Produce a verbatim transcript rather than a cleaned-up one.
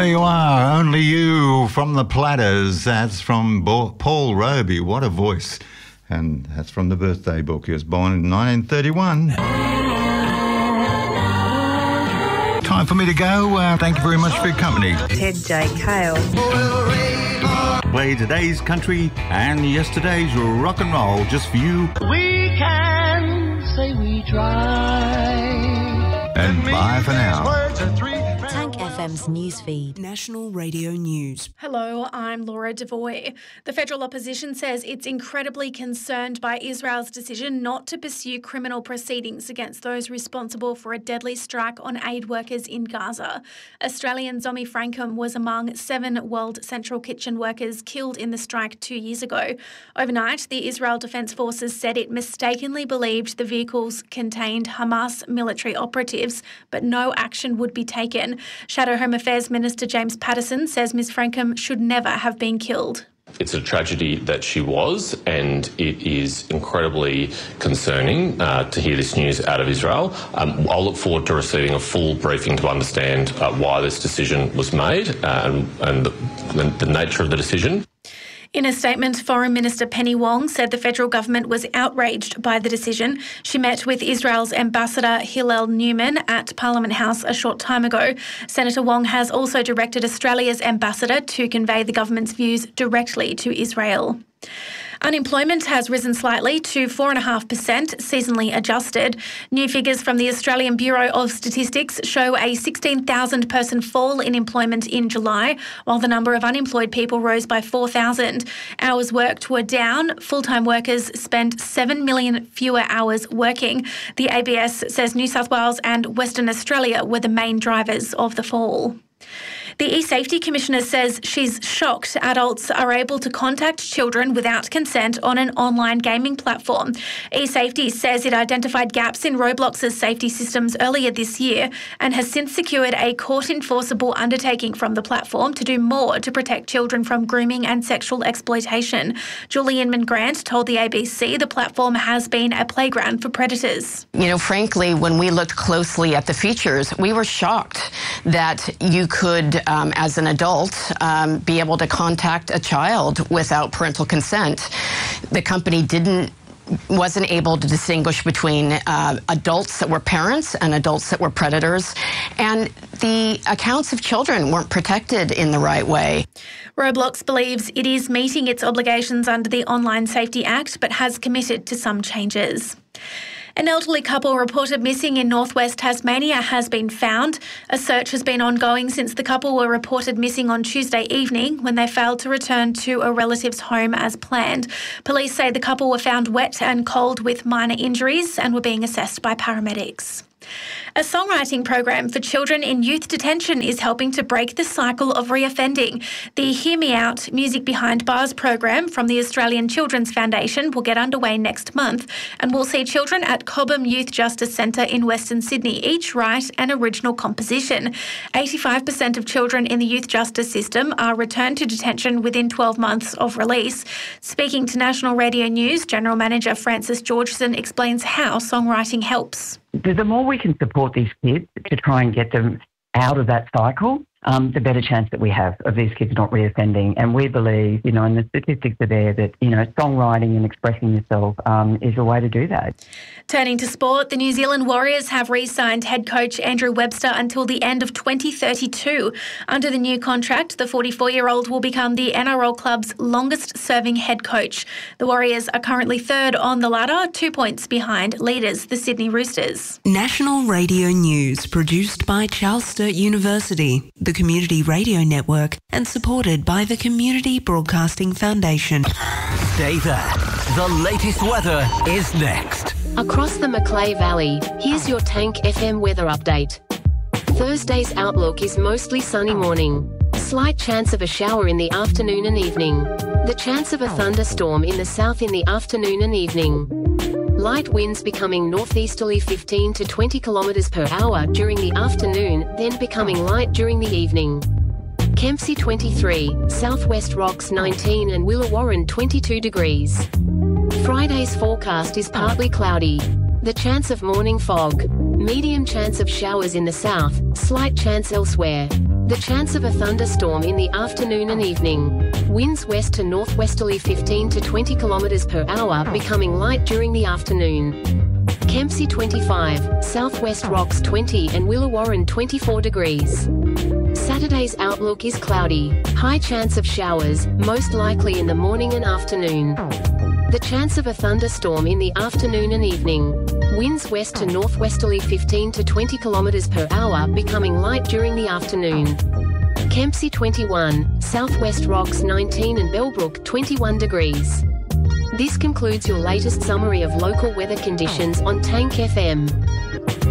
There you are, Only You from the Platters. That's from Bo- Paul Roby. What a voice. And that's from the birthday book. He was born in nineteen thirty-one. Time for me to go. Uh, thank you very much for your company. Ted J. Cale. Play today's country and yesterday's rock and roll just for you. We can say we tried. And bye for now. Tank F M's newsfeed. National Radio News. Hello, I'm Laura Devoy. The federal opposition says it's incredibly concerned by Israel's decision not to pursue criminal proceedings against those responsible for a deadly strike on aid workers in Gaza. Australian Zomi Frankham was among seven World Central Kitchen workers killed in the strike two years ago. Overnight, the Israel Defence Forces said it mistakenly believed the vehicles contained Hamas military operatives, but no action would be taken. Shadow Home Affairs Minister James Patterson says Miz Frankham should never have been killed. It's a tragedy that she was, and it is incredibly concerning uh, to hear this news out of Israel. Um, I'll look forward to receiving a full briefing to understand uh, why this decision was made uh, and, and the, the nature of the decision. In a statement, Foreign Minister Penny Wong said the federal government was outraged by the decision. She met with Israel's Ambassador Hillel Newman at Parliament House a short time ago. Senator Wong has also directed Australia's ambassador to convey the government's views directly to Israel. Unemployment has risen slightly to four point five percent, seasonally adjusted. New figures from the Australian Bureau of Statistics show a sixteen thousand person fall in employment in July, while the number of unemployed people rose by four thousand. Hours worked were down. Full-time workers spent seven million fewer hours working. The A B S says New South Wales and Western Australia were the main drivers of the fall. The eSafety Commissioner says she's shocked adults are able to contact children without consent on an online gaming platform. eSafety says it identified gaps in Roblox's safety systems earlier this year and has since secured a court-enforceable undertaking from the platform to do more to protect children from grooming and sexual exploitation. Julian Grant told the A B C the platform has been a playground for predators. You know, frankly, when we looked closely at the features, we were shocked that you could Um, as an adult, um, be able to contact a child without parental consent. The company didn't wasn't able to distinguish between uh, adults that were parents and adults that were predators, and the accounts of children weren't protected in the right way. Roblox believes it is meeting its obligations under the Online Safety Act, but has committed to some changes. An elderly couple reported missing in northwest Tasmania has been found. A search has been ongoing since the couple were reported missing on Tuesday evening when they failed to return to a relative's home as planned. Police say the couple were found wet and cold with minor injuries and were being assessed by paramedics. A songwriting program for children in youth detention is helping to break the cycle of reoffending. The Hear Me Out Music Behind Bars program from the Australian Children's Foundation will get underway next month and will see children at Cobham Youth Justice Centre in Western Sydney each write an original composition. eighty-five percent of children in the youth justice system are returned to detention within twelve months of release. Speaking to National Radio News, General Manager Francis Georgeson explains how songwriting helps. The more we can support these kids to try and get them out of that cycle, um, the better chance that we have of these kids not reoffending. And we believe, you know, and the statistics are there, that, you know, songwriting and expressing yourself um, is a way to do that. Turning to sport, the New Zealand Warriors have re-signed head coach Andrew Webster until the end of twenty thirty-two. Under the new contract, the forty-four-year-old will become the N R L club's longest-serving head coach. The Warriors are currently third on the ladder, two points behind leaders, the Sydney Roosters. National Radio News, produced by Charles Sturt University, the Community Radio Network, and supported by the Community Broadcasting Foundation. Stay there. The latest weather is next. Across the Macleay Valley, here's your Tank F M weather update. Thursday's outlook is mostly sunny morning. Slight chance of a shower in the afternoon and evening. The chance of a thunderstorm in the south in the afternoon and evening. Light winds becoming northeasterly fifteen to twenty kilometres per hour during the afternoon, then becoming light during the evening. Kempsey twenty-three, Southwest Rocks nineteen and Willawarren twenty-two degrees. Friday's forecast is partly cloudy. The chance of morning fog. Medium chance of showers in the south, slight chance elsewhere. The chance of a thunderstorm in the afternoon and evening. Winds west to northwesterly fifteen to twenty kilometres per hour, becoming light during the afternoon. Kempsey twenty-five, Southwest Rocks twenty and Willawarren twenty-four degrees. Saturday's outlook is cloudy. High chance of showers, most likely in the morning and afternoon. The chance of a thunderstorm in the afternoon and evening. Winds west to northwesterly fifteen to twenty kilometres per hour, becoming light during the afternoon. Kempsey twenty-one, Southwest Rocks nineteen and Bellbrook twenty-one degrees. This concludes your latest summary of local weather conditions on Tank F M.